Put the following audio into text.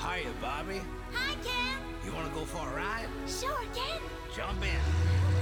Hiya, Bobby. Hi, Ken. You want to go for a ride? Sure, Ken. Jump in.